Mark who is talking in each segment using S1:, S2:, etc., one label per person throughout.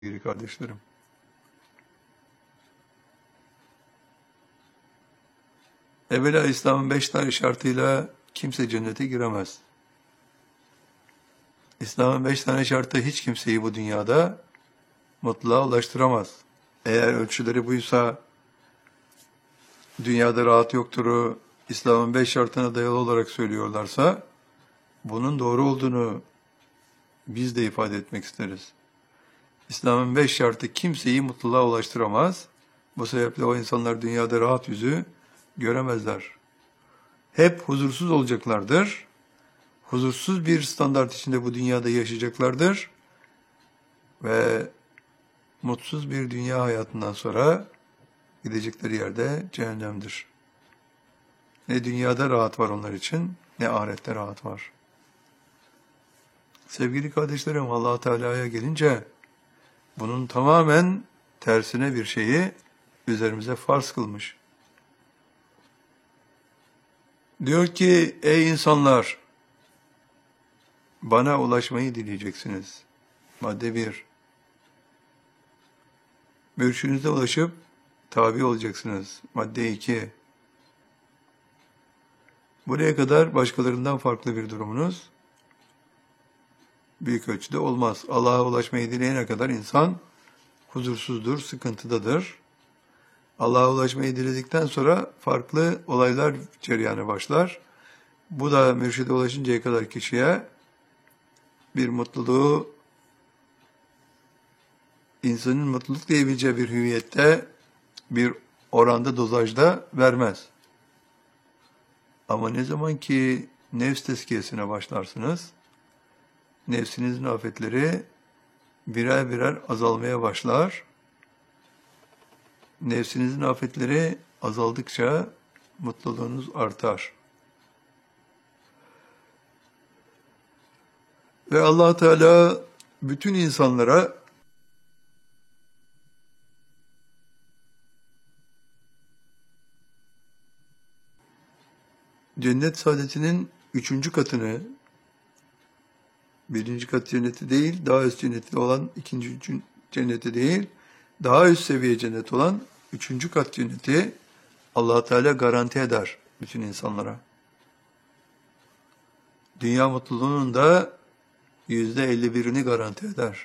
S1: sevgili kardeşlerim. Evvela İslam'ın 5 tane şartıyla kimse cennete giremez. İslam'ın 5 tane şartı hiç kimseyi bu dünyada mutluluğa ulaştıramaz. Eğer ölçüleri buysa dünyada rahat yoktur'u İslam'ın 5 şartına dayalı olarak söylüyorlarsa bunun doğru olduğunu biz de ifade etmek isteriz. İslam'ın 5 şartı kimseyi mutluluğa ulaştıramaz. Bu sebeple o insanlar dünyada rahat yüzü göremezler. Hep huzursuz olacaklardır. Huzursuz bir standart içinde bu dünyada yaşayacaklardır. Ve mutsuz bir dünya hayatından sonra gidecekleri yerde cehennemdir. Ne dünyada rahat var onlar için, ne ahirette rahat var. Sevgili kardeşlerim, Allah Teala'ya gelince bunun tamamen tersine bir şeyi üzerimize farz kılmış. Diyor ki, ey insanlar, bana ulaşmayı dileyeceksiniz. Madde 1. Mürşidinize ulaşıp tabi olacaksınız. Madde 2. Buraya kadar başkalarından farklı bir durumunuz büyük ölçüde olmaz. Allah'a ulaşmayı dileyene kadar insan huzursuzdur, sıkıntıdadır. Allah'a ulaşmayı diledikten sonra farklı olaylar cereyanı başlar. Bu da mürşide ulaşıncaya kadar kişiye bir mutluluğu, insanın mutluluk diyebileceği bir hüviyette, bir oranda, dozajda vermez. Ama ne zaman ki nefs tezkiyesine başlarsınız, nefsinizin afetleri birer birer azalmaya başlar. Nefsinizin afetleri azaldıkça mutluluğunuz artar. Ve Allah Teala bütün insanlara cennet saadetinin 3. katını, 1. kat cenneti değil, daha üst cenneti olan 2. cenneti değil, daha üst seviye cennet olan 3. kat cenneti Allah Teala garanti eder bütün insanlara. Dünya mutluluğunun da %51'ini garanti eder.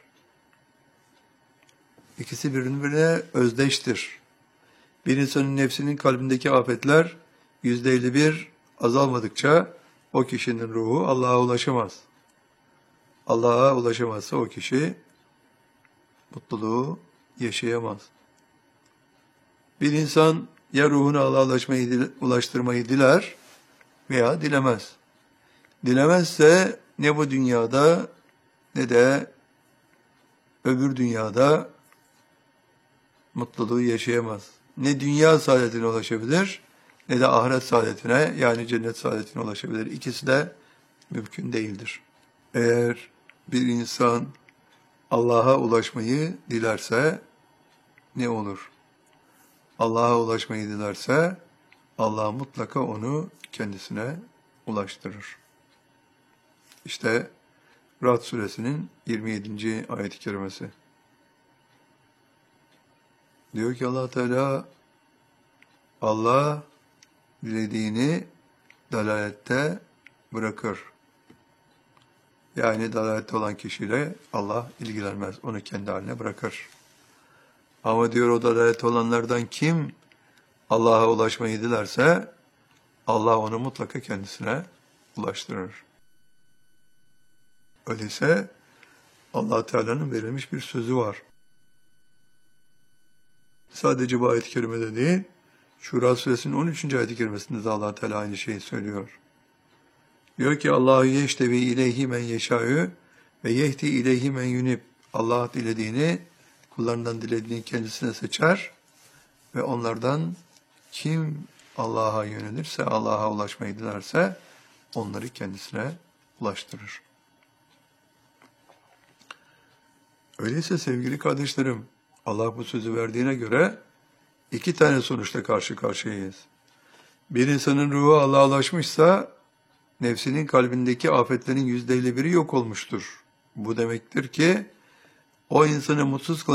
S1: İkisi birbirine özdeştir. Bir insanın nefsinin kalbindeki afetler %51 azalmadıkça o kişinin ruhu Allah'a ulaşamaz. Allah'a ulaşamazsa o kişi mutluluğu yaşayamaz. Bir insan ya ruhunu Allah'a ulaştırmayı diler veya dilemez. Dilemezse ne bu dünyada ne de öbür dünyada mutluluğu yaşayamaz. Ne dünya saadetine ulaşabilir ne de ahiret saadetine, yani cennet saadetine ulaşabilir. İkisi de mümkün değildir. Eğer bir insan Allah'a ulaşmayı dilerse ne olur? Allah'a ulaşmayı dilerse Allah mutlaka onu kendisine ulaştırır. İşte Ra'd suresinin 27. ayet-i kerimesi. Diyor ki Allah Teala, Allah dilediğini dalalette bırakır. Yani dalalette olan kişiyle Allah ilgilenmez. Onu kendi haline bırakır. Ama diyor o dalalette olanlardan kim Allah'a ulaşmayı dilerse Allah onu mutlaka kendisine ulaştırır. Öyleyse Allah Teala'nın verilmiş bir sözü var. Sadece bu ayet-i kerimede değil, Şura suresinin 13. ayet-i kerimesinde de Allah Teala aynı şeyi söylüyor. Diyor ki Allahu yeştevi ileyhi men yeşâ'ü ve yehdi ileyhi men yunib. Allah dilediğini, kullarından dilediğini kendisine seçer ve onlardan kim Allah'a yönelirse, Allah'a ulaşmayı dilerse onları kendisine ulaştırır. Öyleyse sevgili kardeşlerim, Allah bu sözü verdiğine göre 2 tane sonuçla karşı karşıyayız. Bir insanın ruhu Allah'a ulaşmışsa nefsinin kalbindeki afetlerin %51'i yok olmuştur. Bu demektir ki o insanı mutsuz